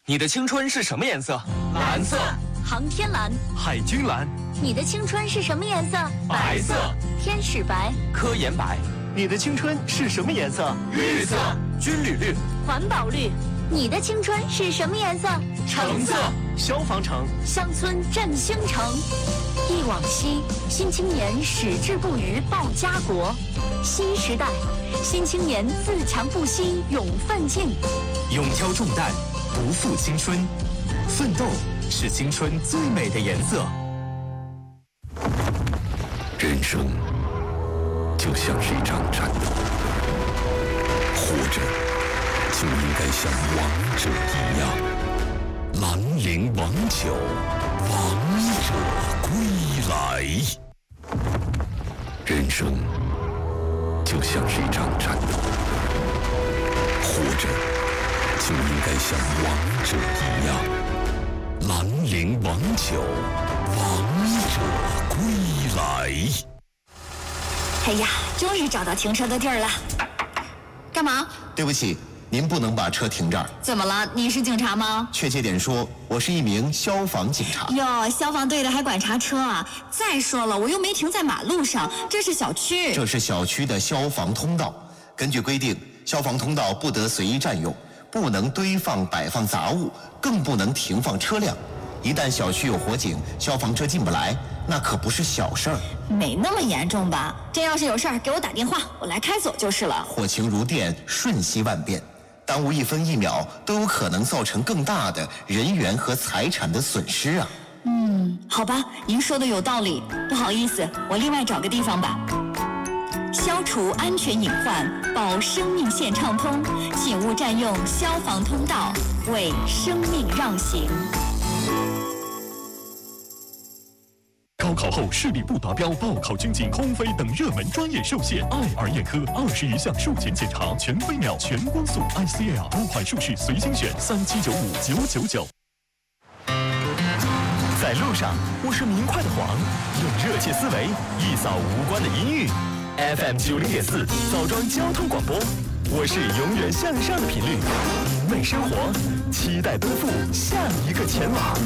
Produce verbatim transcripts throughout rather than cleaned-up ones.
你的青春是什么颜色？蓝色。 航天蓝。 海军蓝。 你的青春是什么颜色？ 白色。 天使白。 科研白。 你的青春是什么颜色？ 绿色。军旅绿。 环保绿。你的青春是什么颜色？ 橙色。 消防橙。 乡村振兴城。忆往昔，新青年矢志不渝报家国。新时代，新青年自强不息勇奋进。 勇挑重担，不负青春。奋斗是青春最美的颜色。 人生就像是一场战斗，活着就应该像王者一样，兰陵王酒，王者归来。人生就像是一场战斗，活着就应该像王者一样，兰陵王酒，王者归来。 哎呀，终于找到停车的地儿了。干嘛？ 对不起，您不能把车停这儿。 怎么了？你是警察吗？ 确切点说，我是一名消防警察。 哟，消防队的还管查车啊？再说了，我又没停在马路上，这是小区。 这是小区的消防通道。根据规定，消防通道不得随意占用，不能堆放摆放杂物，更不能停放车辆。一旦小区有火警，消防车进不来，那可不是小事儿。 没那么严重吧？真要是有事儿，给我打电话，我来开锁就是了。 火情如电，瞬息万变，耽误一分一秒都有可能造成更大的人员和财产的损失啊。 嗯，好吧，您说的有道理。不好意思，我另外找个地方吧。消除安全隐患，保生命线畅通，请勿占用消防通道，为生命让行。 高考后视力不达标，报考军警、空飞等热门专业受限。爱尔眼科二十余项术前检查，全飞秒、全光速 I C L 多款术式随心选，三七九五九九九。 在路上，我是明快的黄，用热切思维一扫无关的阴郁。F M 九零点四，枣庄交通广播，我是永远向上的频率，明媚生活，期待奔赴下一个前往。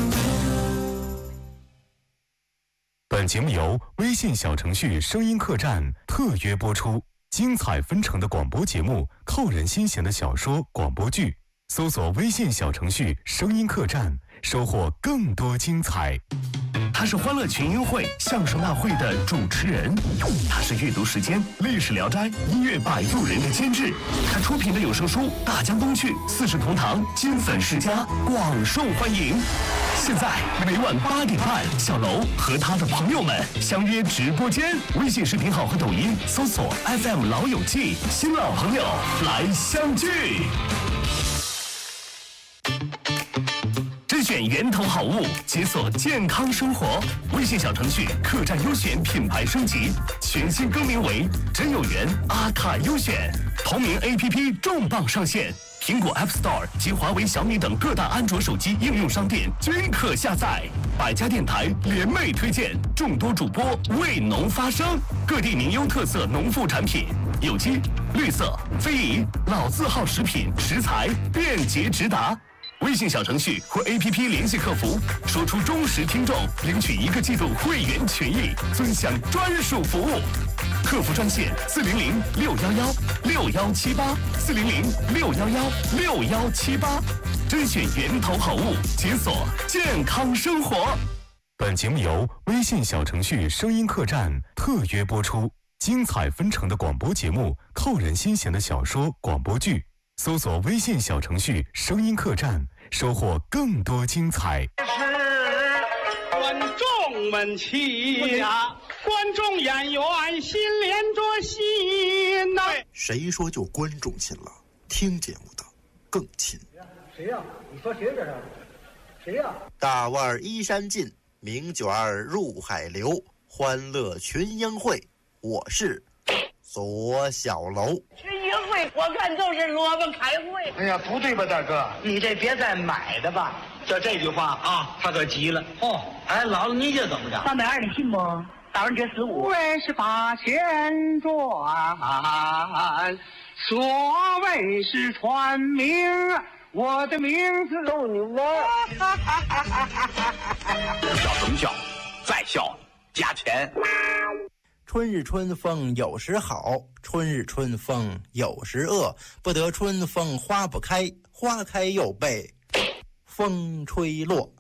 本节目由微信小程序声音客栈特约播出，精彩纷呈的广播节目，扣人心弦的小说、广播剧，搜索微信小程序声音客栈，收获更多精彩。他是欢乐群英会相声大会的主持人，他是阅读时间历史聊斋音乐摆渡人的监制，他出品的有声书《大江东去》四世同堂金粉世家广受欢迎。现在每晚八点半，小楼和他的朋友们相约直播间，微信视频号和抖音搜索 F M 老友记，新老朋友来相聚。甄选源头好物，解锁健康生活。微信小程序客栈优选品牌升级，全新更名为真有缘阿卡优选。同名 A P P 重磅上线，苹果 App Store 及华为、小米等各大安卓手机应用商店均可下载。百家电台联袂推荐，众多主播为农发声，各地名优特色农副产品，有机、绿色、非遗、老字号食品食材便捷直达。微信小程序或 A P P 联系客服，说出忠实听众，领取一个季度会员权益，尊享专属服务。客服专线四零零六幺幺六幺七八四零零六幺幺六幺七八，甄选源头好物，解锁健康生活。本节目由微信小程序声音客栈特约播出，精彩纷呈的广播节目，扣人心弦的小说、广播剧。搜索微信小程序声音客栈，收获更多精彩。 是观众们齐呀，观众演员心连着心呐。 谁说就观众亲了？听节目的更亲。 谁呀？你说谁这是？谁呀？ 大腕依山尽，名卷入海流，欢乐群英会，我是左小楼。 群英会我看就是萝卜开会。 哎呀，不对吧，大哥？ 你这别再买的吧。 就这句话啊，他可急了。哦，哎，姥姥你这怎么着？ 三百二，你信不？打完这十五， 为是八千转，所谓是传名我的名字逗你玩。 笑什么笑？再笑加钱。 春日春风有时好，春日春风有时恶，不得春风花不开，花开又被风吹落。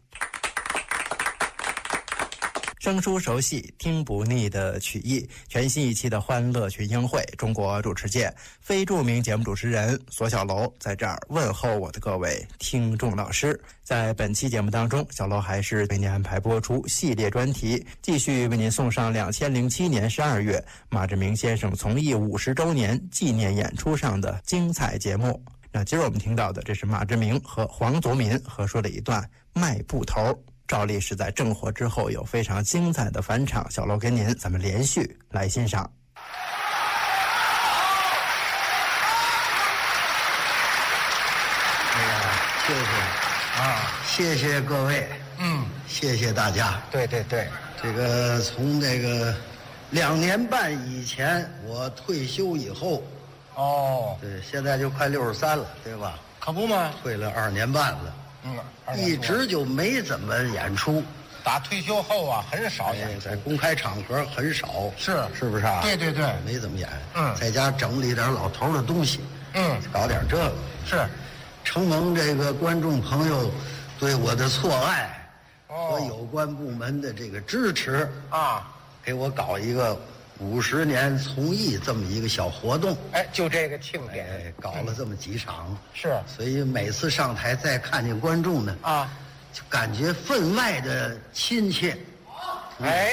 生疏熟悉听不腻的曲艺，全新一期的欢乐群英会中国主持界非著名节目主持人索小楼在这儿问候我的各位听众老师。在本期节目当中，小楼还是为您安排播出系列专题，继续为您送上两千零七年十二月马志明先生从艺五十周年纪念演出上的精彩节目。那今儿我们听到的，这是马志明和黄祖民合说的一段卖布头，照例是在正火之后有非常精彩的返场，小楼跟您咱们连续来欣赏。 哎呀，谢谢啊，谢谢各位，嗯，谢谢大家。对对对，这个从这个两年半以前我退休以后，哦，对，现在就快六十三了，对吧？可不嘛，退了二年半了。嗯，一直就没怎么演出。打退休后啊，很少演，在公开场合很少。是，是不是啊？对对对，没怎么演。嗯，在家整理点老头的东西。嗯，搞点这个。是，承蒙这个观众朋友对我的错爱和有关部门的这个支持啊，给我搞一个五十年从艺这么一个小活动。哎，就这个庆典，哎，搞了这么几场。是，所以每次上台再看见观众呢，啊，就感觉分外的亲切。哎，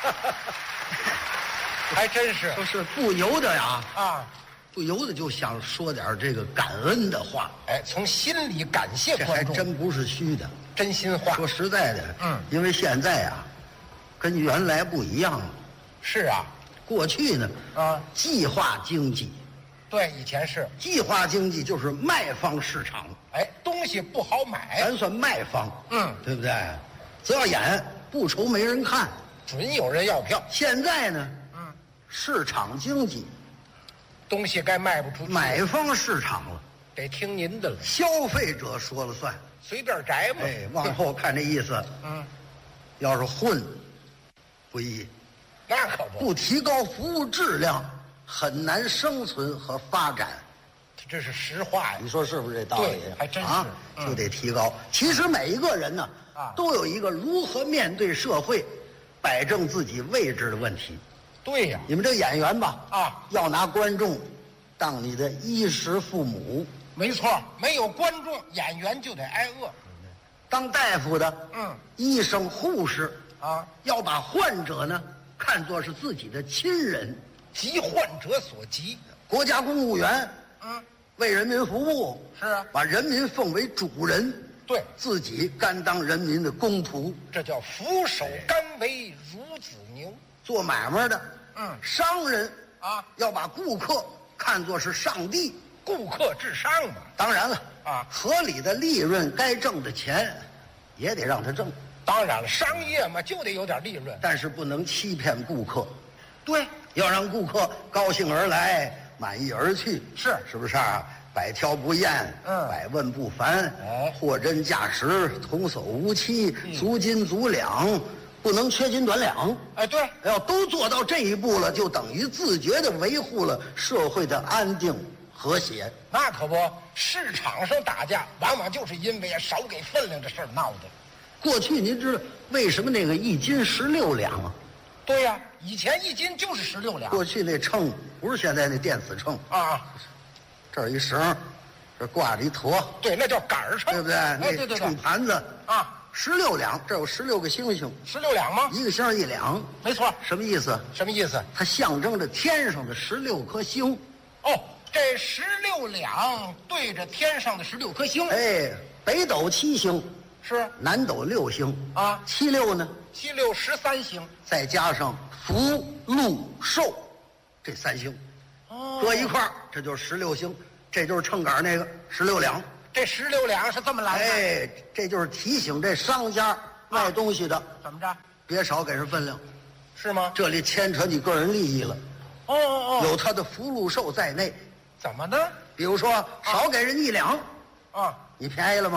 还真是，就是不由得呀，啊，不由得就想说点这个感恩的话。哎，从心里感谢观众，这还真不是虚的，真心话。说实在的，嗯，因为现在啊，跟原来不一样了。是啊。过去呢，啊，计划经济，对，以前是计划经济，就是卖方市场。哎，东西不好买，咱算卖方，嗯，对不对？只要演，不愁没人看，准有人要票。现在呢，嗯，市场经济，东西该卖不出去，买方市场了，得听您的了，消费者说了算，随便摘嘛。哎，往后看这意思，嗯，要是混，不易。那可不，不提高服务质量，很难生存和发展。这是实话呀，你说是不是这道理？对，还真是，啊嗯、就得提高。其实每一个人呢，啊，都有一个如何面对社会、摆正自己位置的问题。对呀，你们这演员吧，啊，要拿观众当你的衣食父母。没错，没有观众，演员就得挨饿。当大夫的，嗯，医生、护士啊，要把患者呢看作是自己的亲人，急患者所急。国家公务员，嗯，为人民服务，是啊，把人民奉为主人，对，自己甘当人民的公仆，这叫俯首甘为孺子牛。做买卖的，嗯，商人啊，要把顾客看作是上帝，顾客至上嘛。当然了，啊，合理的利润，该挣的钱，也得让他挣。当然了，商业嘛就得有点利润，但是不能欺骗顾客。对，要让顾客高兴而来，满意而去。是，是不是啊？百挑不厌，嗯，百问不烦，哎，货真价实，童叟无欺，嗯、足斤足两，不能缺斤短两。哎，对，要都做到这一步了，就等于自觉地维护了社会的安定和谐。那可不，市场上打架，往往就是因为少给分量这事儿闹的。过去您知道为什么那个一斤十六两啊？对呀、啊，以前一斤就是十六两。过去那秤不是现在那电子秤啊，这儿一绳，这挂着一坨，对，那叫杆儿秤，对不对？哎，对对对，秤盘子啊，十六两，这有十六个星星，十六两吗？一个星一两，没错。什么意思？什么意思？它象征着天上的十六颗星。哦，这十六两对着天上的十六颗星。哎，北斗七星。是南斗六星啊，七六呢？七六十三星，再加上福禄寿这三星，哦，搁一块儿，这就是十六星，这就是秤杆那个十六两。这十六两是这么来的？哎，这就是提醒这商家卖东西的，啊、怎么着？别少给人分量，是吗？这里牵扯你个人利益了。哦哦哦，有他的福禄寿在内。怎么呢？比如说少给人一两。啊啊，你便宜了吗？